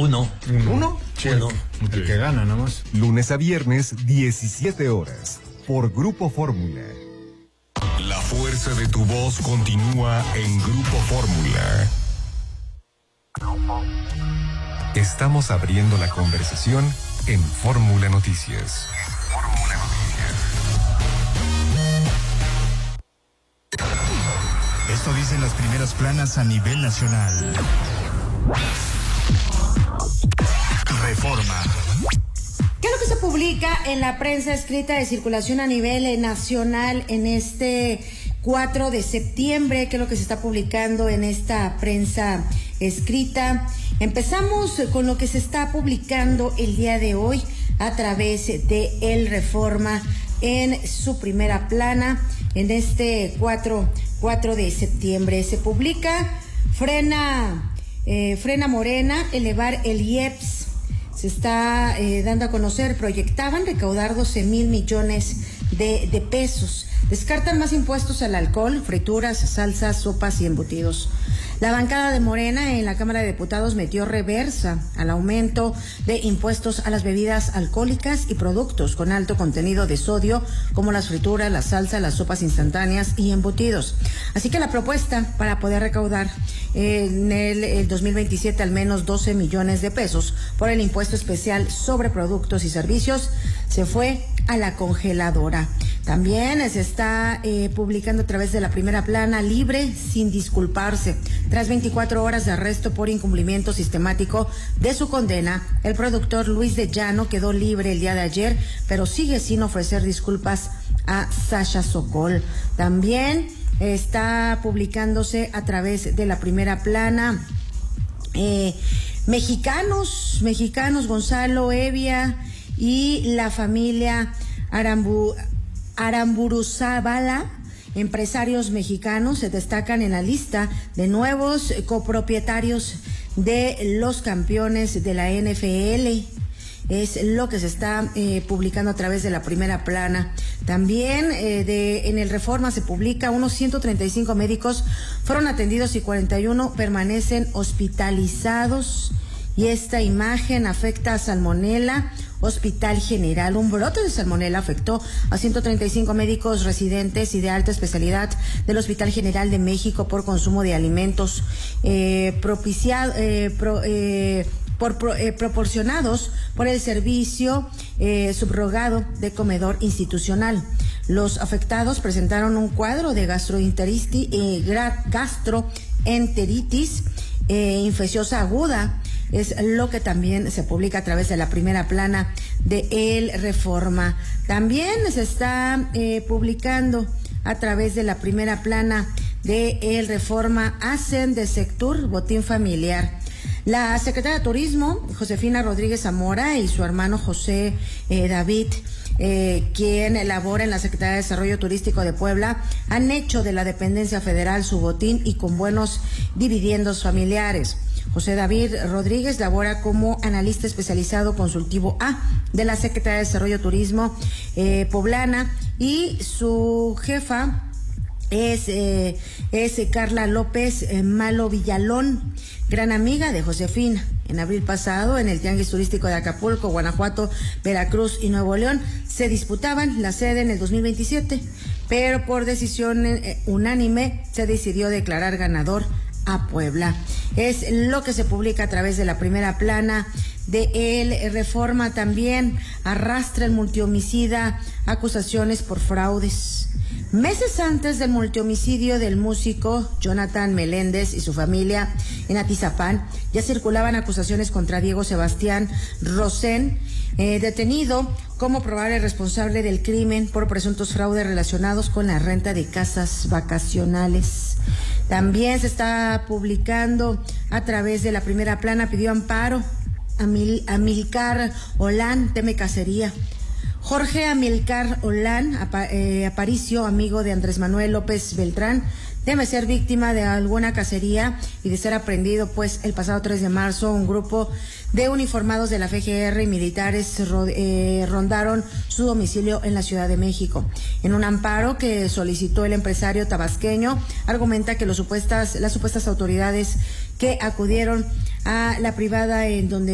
Uno. Sí, Uno. el que gana nada más. Lunes a viernes, 17 horas, por Grupo Fórmula. La fuerza de tu voz continúa en Grupo Fórmula. Estamos abriendo la conversación en Fórmula Noticias. Esto dicen las primeras planas a nivel nacional. Reforma. ¿Qué es lo que se publica en la prensa escrita de circulación a nivel nacional en este 4 de septiembre? ¿Qué es lo que se está publicando en esta prensa escrita? Empezamos con lo que se está publicando el día de hoy a través de El Reforma en su primera plana. En este 4 de septiembre se publica frena Morena elevar el IEPS. Se está dando a conocer, proyectaban recaudar 12,000 millones de pesos. Descartan más impuestos al alcohol, frituras, salsas, sopas y embutidos. La bancada de Morena en la Cámara de Diputados metió reversa al aumento de impuestos a las bebidas alcohólicas y productos con alto contenido de sodio, como las frituras, la salsa, las sopas instantáneas y embutidos. Así que la propuesta para poder recaudar en el 2027 al menos 12 millones de pesos por el impuesto especial sobre productos y servicios se fue a la congeladora. También se está publicando a través de la primera plana, libre sin disculparse. Tras 24 horas de arresto por incumplimiento sistemático de su condena, el productor Luis de Llano quedó libre el día de ayer, pero sigue sin ofrecer disculpas a Sasha Sokol. También está publicándose a través de la primera plana, mexicanos, Gonzalo Evia y la familia Aramburuzábala, empresarios mexicanos, se destacan en la lista de nuevos copropietarios de los campeones de la NFL. Es lo que se está publicando a través de la primera plana. También en el Reforma se publica unos 135 médicos fueron atendidos y 41 permanecen hospitalizados. Y esta imagen afecta a Salmonella Hospital General. Un brote de Salmonella afectó a 135 médicos residentes y de alta especialidad del Hospital General de México por consumo de alimentos proporcionados por el servicio subrogado de comedor institucional. Los afectados presentaron un cuadro de gastroenteritis infecciosa aguda. Es lo que también se publica a través de la primera plana de El Reforma. También se está publicando a través de la primera plana de El Reforma, hacen de Sectur botín familiar. La secretaria de Turismo, Josefina Rodríguez Zamora, y su hermano José David, quien labora en la Secretaría de Desarrollo Turístico de Puebla, han hecho de la dependencia federal su botín y con buenos dividendos familiares. José David Rodríguez labora como analista especializado consultivo A de la Secretaría de Desarrollo Turismo poblana, y su jefa es Carla López Malo Villalón, gran amiga de Josefina. En abril pasado, en el Tianguis Turístico de Acapulco, Guanajuato, Veracruz y Nuevo León, se disputaban la sede en el 2027, pero por decisión unánime se decidió declarar ganador a Puebla. Es lo que se publica a través de la primera plana de El Reforma. También arrastra el multihomicida acusaciones por fraudes. Meses antes del multihomicidio del músico Jonathan Meléndez y su familia en Atizapán, ya circulaban acusaciones contra Diego Sebastián Rosén, detenido como probable responsable del crimen por presuntos fraudes relacionados con la renta de casas vacacionales. También se está publicando a través de la primera plana, pidió amparo Amilcar Olán, teme cacería. Jorge Amilcar Olán Aparicio, amigo de Andrés Manuel López Beltrán, teme ser víctima de alguna cacería y de ser aprehendido, pues el pasado 3 de marzo un grupo de uniformados de la FGR y militares rondaron su domicilio en la Ciudad de México. En un amparo que solicitó el empresario tabasqueño, argumenta que las supuestas autoridades que acudieron a la privada en donde